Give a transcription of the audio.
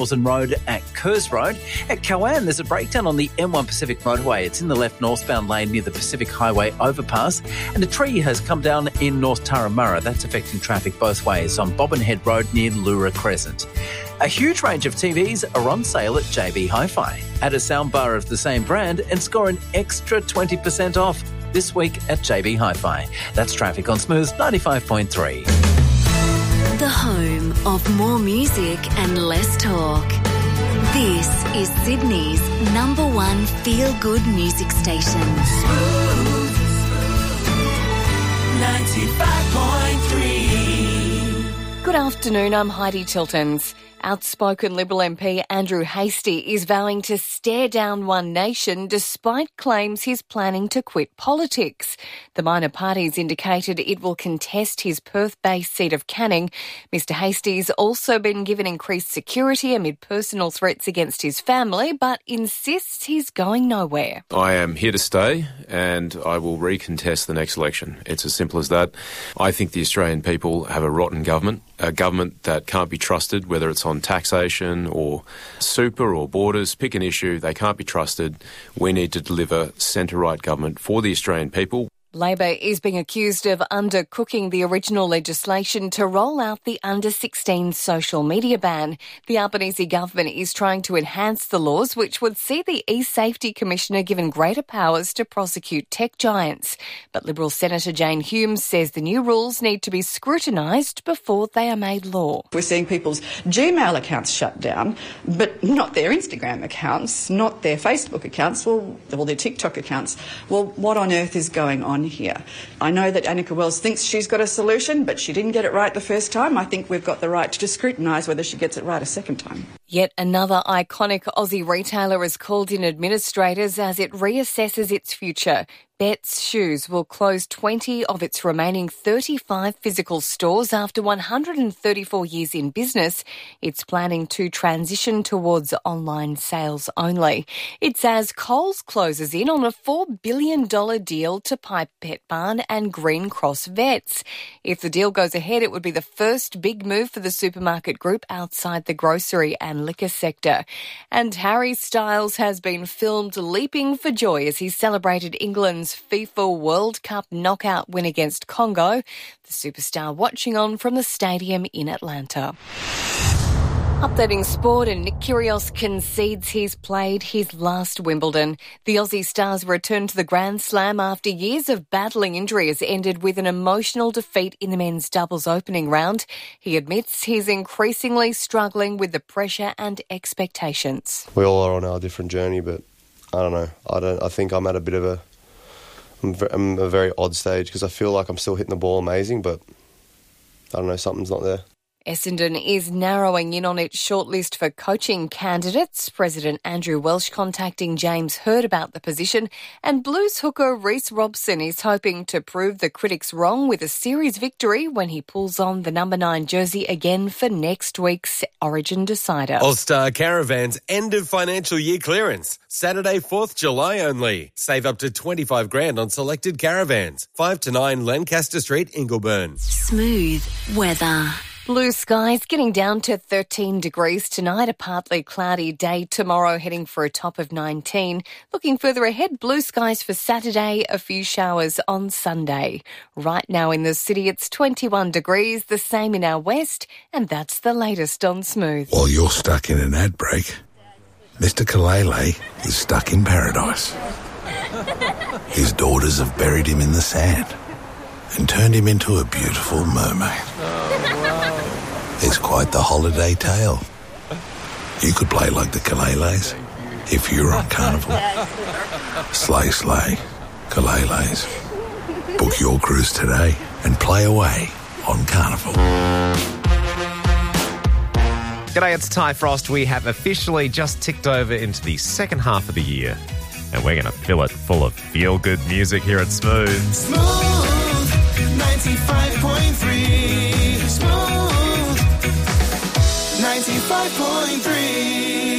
Dawson Road at Kerrs Road. At Cowan, there's a breakdown on the M1 Pacific motorway. It's in the left northbound lane near the Pacific Highway overpass. And a tree has come down in North Turramurra. That's affecting traffic both ways on Bobbinhead Road near Lura Crescent. A huge range of TVs are on sale at JB Hi-Fi. Add a soundbar of the same brand and score an extra 20% off this week at JB Hi-Fi. That's traffic on Smooth 95.3. The home of more music and less talk. This is Sydney's number one feel-good music station. Smooth 95.3. Good afternoon, I'm Heidi Tiltons. Outspoken Liberal MP Andrew Hastie is vowing to stare down One Nation despite claims he's planning to quit politics. The minor parties indicated it will contest his Perth-based seat of Canning. Mr Hastie's also been given increased security amid personal threats against his family, but insists he's going nowhere. I am here to stay and I will recontest the next election. It's as simple as that. I think the Australian people have a rotten government, a government that can't be trusted, whether it's on taxation or super or borders. Pick an issue, they can't be trusted. We need to deliver centre-right government for the Australian people. Labor is being accused of undercooking the original legislation to roll out the under-16 social media ban. The Albanese government is trying to enhance the laws, which would see the e-Safety Commissioner given greater powers to prosecute tech giants. But Liberal Senator Jane Hume says the new rules need to be scrutinised before they are made law. We're seeing people's Gmail accounts shut down, but not their Instagram accounts, not their Facebook accounts, or their TikTok accounts. Well, what on earth is going on here? I know that Annika Wells thinks she's got a solution, but she didn't get it right the first time. I think we've got the right to scrutinise whether she gets it right a second time. Yet another iconic Aussie retailer has called in administrators as it reassesses its future. Betts Shoes will close 20 of its remaining 35 physical stores after 134 years in business. It's planning to transition towards online sales only. It's as Coles closes in on a $4 billion deal to buy Pet Barn and Green Cross Vets. If the deal goes ahead, it would be the first big move for the supermarket group outside the grocery and liquor sector. And Harry Styles has been filmed leaping for joy as he celebrated England's FIFA World Cup knockout win against Congo. The superstar watching on from the stadium in Atlanta. Updating sport, and Nick Kyrgios concedes he's played his last Wimbledon. The Aussie stars returned to the Grand Slam after years of battling injury has ended with an emotional defeat in the men's doubles opening round. He admits he's increasingly struggling with the pressure and expectations. We all are on our different journey, but I don't know. I think I'm at a bit of I'm a very odd stage because I feel like I'm still hitting the ball amazing, but I don't know, something's not there. Essendon is narrowing in on its shortlist for coaching candidates. President Andrew Welsh contacting James Hird about the position, and Blues hooker Reece Robson is hoping to prove the critics wrong with a series victory when he pulls on the number 9 jersey again for next week's Origin decider. All-Star Caravans end of financial year clearance. Saturday, 4th July only. Save up to $25,000 on selected caravans. 5 to 9 Lancaster Street, Ingleburn. Smooth weather. Blue skies getting down to 13 degrees tonight, a partly cloudy day tomorrow heading for a top of 19. Looking further ahead, blue skies for Saturday, a few showers on Sunday. Right now in the city it's 21 degrees, the same in our west, and that's the latest on Smooth. While you're stuck in an ad break, Mr. Kalele is stuck in paradise. His daughters have buried him in the sand and turned him into a beautiful mermaid. It's quite the holiday tale. You could play like the Kaleles if you were on Carnival. Slay, slay, Kaleles. Book your cruise today and play away on Carnival. G'day, it's Ty Frost. We have officially just ticked over into the second half of the year, and we're going to fill it full of feel-good music here at Smooth. Smooth 95.3. Smooth 95.3.